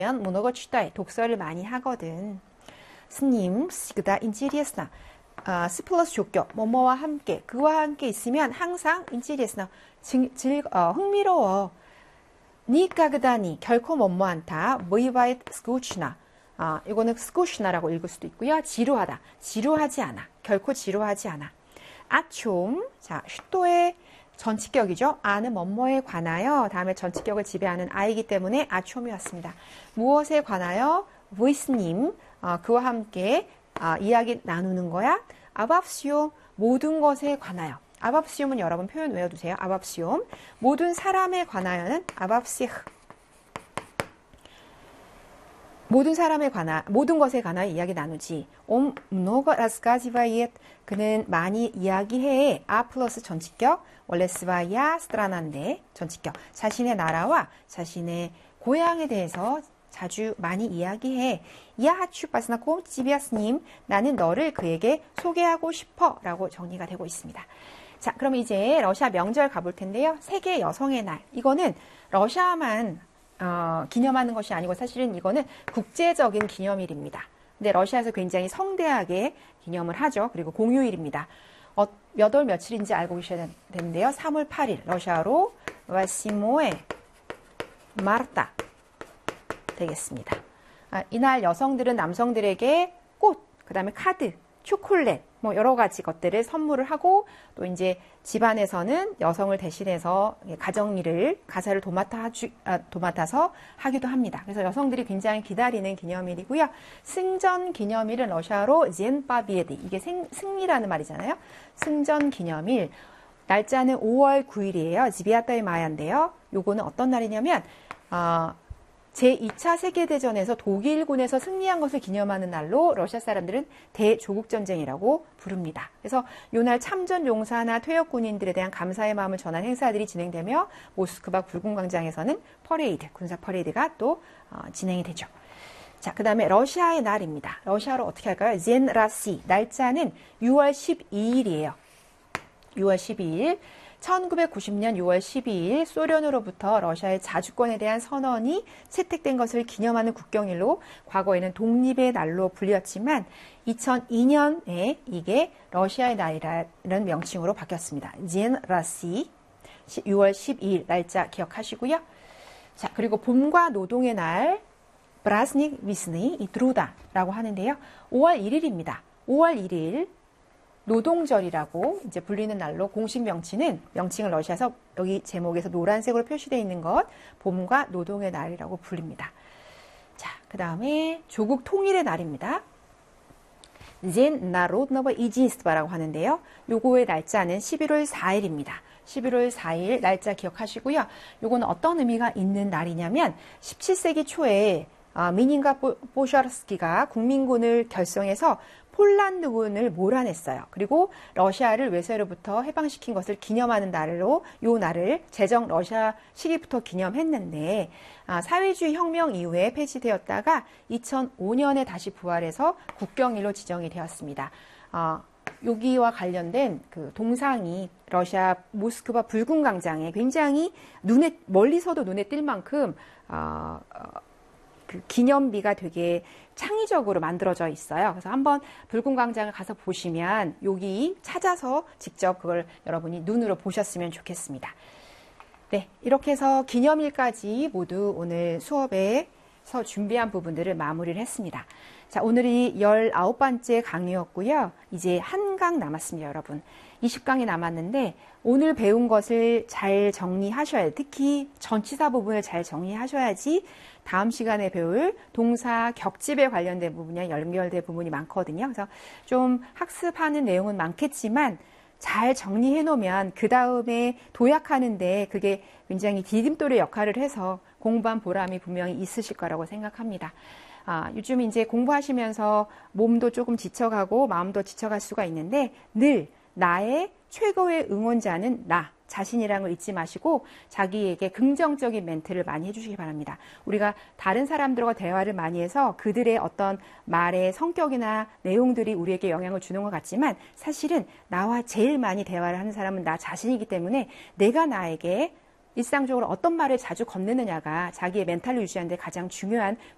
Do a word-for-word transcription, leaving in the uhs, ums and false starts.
много читай. 독서를 많이 하거든. 스님, всегда интересно. 아, 스 플러스 조격, 뭐뭐와 함께, 그와 함께 있으면 항상 интересно. 즐, 즐, 어, 흥미로워. никогда не, 결코 뭐뭐 않다. бывает скучно. 아, 이거는 скучно라고 읽을 수도 있고요. 지루하다. 지루하지 않아. 결코 지루하지 않아. 아춤, 자, 슈토의 전치격이죠. 아는 뭐뭐에 관하여, 다음에 전치격을 지배하는 아이기 때문에 아춤이 왔습니다. 무엇에 관하여? 보이스님, 어, 그와 함께 어, 이야기 나누는 거야. 아밥시옴, 모든 것에 관하여. 아밥시옴은 여러분 표현 외워두세요. 아밥시옴, 모든 사람에 관하여는 아밥시흐. 모든 사람에 관하, 모든 것에 관하여 이야기 나누지. 옴 много рассказывает. 그는 많이 이야기해. 아 플러스 전치격. 원래 스바야 스트라나인데 전치격. 자신의 나라와 자신의 고향에 대해서 자주 많이 이야기해. Я хочу познакомить тебя с ним. 나는 너를 그에게 소개하고 싶어. 라고 정리가 되고 있습니다. 자, 그럼 이제 러시아 명절 가볼 텐데요. 세계 여성의 날. 이거는 러시아만 어, 기념하는 것이 아니고 사실은 이거는 국제적인 기념일입니다. 근데 러시아에서 굉장히 성대하게 기념을 하죠. 그리고 공휴일입니다. 어, 몇 월 며칠인지 알고 계셔야 되는데요. 삼월 팔일 러시아로 восьмое марта 되겠습니다. 아, 이날 여성들은 남성들에게 꽃, 그 다음에 카드, 초콜릿, 뭐 여러 가지 것들을 선물을 하고 또 이제 집안에서는 여성을 대신해서 가정일을 가사를 도맡아 주, 아, 도맡아서 하기도 합니다. 그래서 여성들이 굉장히 기다리는 기념일이고요. 승전 기념일은 러시아로 젠바비에드, 이게 생, 승리라는 말이잖아요. 승전 기념일 날짜는 오월 구일이에요. 지비아타의 마야인데요. 요거는 어떤 날이냐면 어, 제이 차 세계대전에서 독일군에서 승리한 것을 기념하는 날로 러시아 사람들은 대조국전쟁이라고 부릅니다. 그래서 이날 참전 용사나 퇴역 군인들에 대한 감사의 마음을 전한 행사들이 진행되며 모스크바 붉은광장에서는 퍼레이드, 군사 퍼레이드가 또 어, 진행이 되죠. 자, 그 다음에 러시아의 날입니다. 러시아로 어떻게 할까요? 젠라시, 날짜는 유월 십이일이에요. 유월 십이일. 천구백구십년 유월 십이일 소련으로부터 러시아의 자주권에 대한 선언이 채택된 것을 기념하는 국경일로 과거에는 독립의 날로 불렸지만 이천이년에 이게 러시아의 날이라는 명칭으로 바뀌었습니다. 젠라시 유월 십이일 날짜 기억하시고요. 자, 그리고 봄과 노동의 날 브라스닉 위스니 이 드루다라고 하는데요. 오월 일일입니다. 오월 일일 노동절이라고 이제 불리는 날로 공식 명칭은 명칭을 러시아에서 여기 제목에서 노란색으로 표시되어 있는 것 봄과 노동의 날이라고 불립니다. 자, 그 다음에 조국 통일의 날입니다. День народного единство라고 하는데요. 요거의 날짜는 십일월 사일입니다. 십일월 사일 날짜 기억하시고요. 요거는 어떤 의미가 있는 날이냐면 십칠세기 초에 미닌가 보샤르스키가 국민군을 결성해서 폴란드군을 몰아냈어요. 그리고 러시아를 외세로부터 해방시킨 것을 기념하는 날로 요 날을 제정 러시아 시기부터 기념했는데 아, 사회주의 혁명 이후에 폐지되었다가 이천오년에 다시 부활해서 국경일로 지정이 되었습니다. 아, 여기와 관련된 그 동상이 러시아 모스크바 붉은 광장에 굉장히 눈에 멀리서도 눈에 띌 만큼 어, 어, 그 기념비가 되게 창의적으로 만들어져 있어요. 그래서 한번 붉은 광장을 가서 보시면 여기 찾아서 직접 그걸 여러분이 눈으로 보셨으면 좋겠습니다. 네, 이렇게 해서 기념일까지 모두 오늘 수업에서 준비한 부분들을 마무리를 했습니다. 자, 오늘이 열아홉 번째 강의였고요. 이제 한 강 남았습니다, 여러분. 이십 강이 남았는데 오늘 배운 것을 잘 정리하셔야 돼요. 특히 전치사 부분을 잘 정리하셔야지 다음 시간에 배울 동사 격집에 관련된 부분이랑 연결된 부분이 많거든요. 그래서 좀 학습하는 내용은 많겠지만 잘 정리해 놓으면 그 다음에 도약하는데 그게 굉장히 디딤돌의 역할을 해서 공부한 보람이 분명히 있으실 거라고 생각합니다. 아, 요즘 이제 공부하시면서 몸도 조금 지쳐가고 마음도 지쳐갈 수가 있는데 늘 나의 최고의 응원자는 나 자신이라는 걸 잊지 마시고 자기에게 긍정적인 멘트를 많이 해주시기 바랍니다. 우리가 다른 사람들과 대화를 많이 해서 그들의 어떤 말의 성격이나 내용들이 우리에게 영향을 주는 것 같지만 사실은 나와 제일 많이 대화를 하는 사람은 나 자신이기 때문에 내가 나에게 일상적으로 어떤 말을 자주 건네느냐가 자기의 멘탈을 유지하는 데 가장 중요한